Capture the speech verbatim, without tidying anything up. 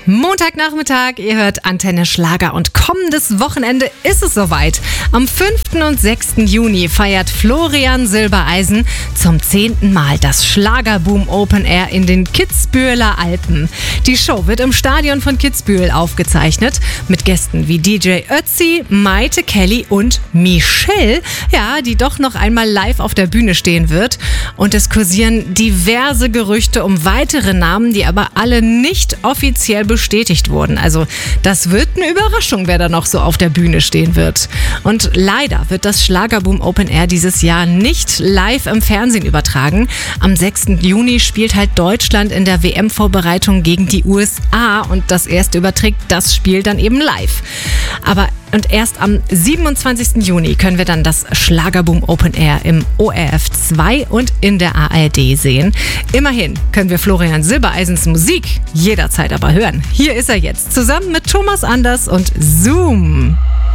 Montagnachmittag, ihr hört Antenne Schlager und kommendes Wochenende ist es soweit. Am fünften und sechsten Juni feiert Florian Silbereisen zum zehnten Mal das Schlagerboom Open Air in den Kitzbüheler Alpen. Die Show wird im Stadion von Kitzbühel aufgezeichnet mit Gästen wie D J Ötzi, Maite Kelly und Michelle, ja, die doch noch einmal live auf der Bühne stehen wird. Und es kursieren diverse Gerüchte um weitere Namen, die aber alle nicht offiziell bestätigt wurden. Also das wird eine Überraschung, wer da noch so auf der Bühne stehen wird. Und leider wird das Schlagerboom Open Air dieses Jahr nicht live im Fernsehen übertragen. Am sechsten Juni spielt halt Deutschland in der W M-Vorbereitung gegen die U S A und das erste überträgt das Spiel dann eben live. Aber und erst am siebenundzwanzigsten Juni können wir dann das Schlagerboom Open Air im O R F zwei und in der A R D sehen. Immerhin können wir Florian Silbereisens Musik jederzeit aber hören. Hier ist er jetzt, zusammen mit Thomas Anders und Zoom.